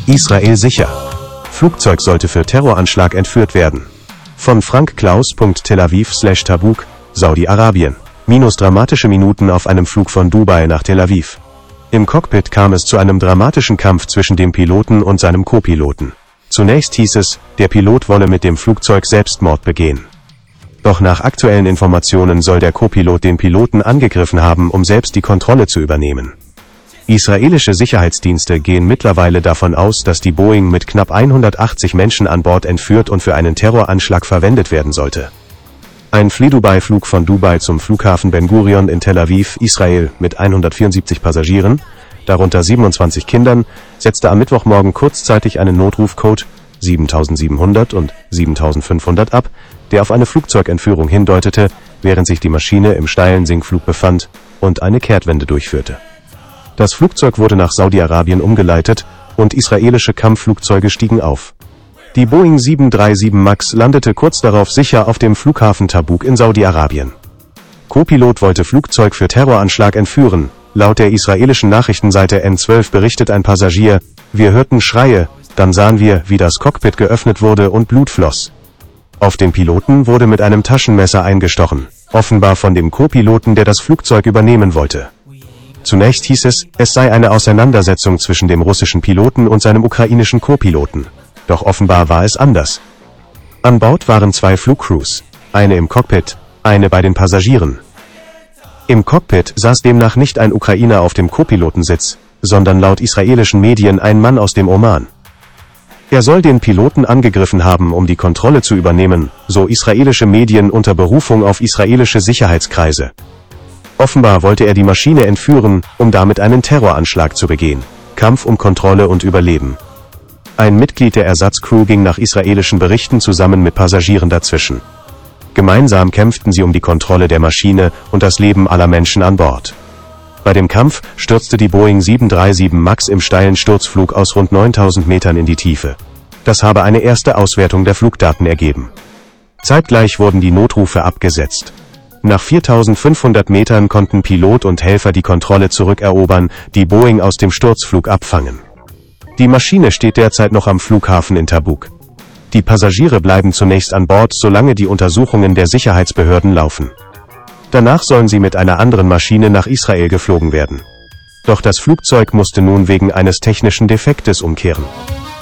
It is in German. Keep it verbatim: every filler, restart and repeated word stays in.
Israel sicher. Flugzeug sollte für Terroranschlag entführt werden. Von Frank Klaus. Tel Aviv slash Tabuk, Saudi-Arabien. Minus dramatische Minuten auf einem Flug von Dubai nach Tel Aviv. Im Cockpit kam es zu einem dramatischen Kampf zwischen dem Piloten und seinem Co-Piloten. Zunächst hieß es, der Pilot wolle mit dem Flugzeug Selbstmord begehen. Doch nach aktuellen Informationen soll der Co-Pilot den Piloten angegriffen haben, um selbst die Kontrolle zu übernehmen. Israelische Sicherheitsdienste gehen mittlerweile davon aus, dass die Boeing mit knapp hundertachtzig Menschen an Bord entführt und für einen Terroranschlag verwendet werden sollte. Ein Fly-Dubai-Flug von Dubai zum Flughafen Ben Gurion in Tel Aviv, Israel, mit hundertvierundsiebzig Passagieren, darunter siebenundzwanzig Kindern, setzte am Mittwochmorgen kurzzeitig einen Notrufcode siebentausendsiebenhundert und siebentausendfünfhundert ab, der auf eine Flugzeugentführung hindeutete, während sich die Maschine im steilen Sinkflug befand und eine Kehrtwende durchführte. Das Flugzeug wurde nach Saudi-Arabien umgeleitet und israelische Kampfflugzeuge stiegen auf. Die Boeing sieben drei sieben MAX landete kurz darauf sicher auf dem Flughafen Tabuk in Saudi-Arabien. Co-Pilot wollte Flugzeug für Terroranschlag entführen. Laut der israelischen Nachrichtenseite N zwölf berichtet ein Passagier: Wir hörten Schreie, dann sahen wir, wie das Cockpit geöffnet wurde und Blut floss. Auf den Piloten wurde mit einem Taschenmesser eingestochen, offenbar von dem Co-Piloten, der das Flugzeug übernehmen wollte. Zunächst hieß es, es sei eine Auseinandersetzung zwischen dem russischen Piloten und seinem ukrainischen Co-Piloten. Doch offenbar war es anders. An Bord waren zwei Flugcrews, eine im Cockpit, eine bei den Passagieren. Im Cockpit saß demnach nicht ein Ukrainer auf dem Co-Pilotensitz, sondern laut israelischen Medien ein Mann aus dem Oman. Er soll den Piloten angegriffen haben, um die Kontrolle zu übernehmen, so israelische Medien unter Berufung auf israelische Sicherheitskreise. Offenbar wollte er die Maschine entführen, um damit einen Terroranschlag zu begehen. Kampf um Kontrolle und Überleben. Ein Mitglied der Ersatzcrew ging nach israelischen Berichten zusammen mit Passagieren dazwischen. Gemeinsam kämpften sie um die Kontrolle der Maschine und das Leben aller Menschen an Bord. Bei dem Kampf stürzte die Boeing sieben drei sieben MAX im steilen Sturzflug aus rund neuntausend Metern in die Tiefe. Das habe eine erste Auswertung der Flugdaten ergeben. Zeitgleich wurden die Notrufe abgesetzt. Nach viertausendfünfhundert Metern konnten Pilot und Helfer die Kontrolle zurückerobern, die Boeing aus dem Sturzflug abfangen. Die Maschine steht derzeit noch am Flughafen in Tabuk. Die Passagiere bleiben zunächst an Bord, solange die Untersuchungen der Sicherheitsbehörden laufen. Danach sollen sie mit einer anderen Maschine nach Israel geflogen werden. Doch das Flugzeug musste nun wegen eines technischen Defektes umkehren.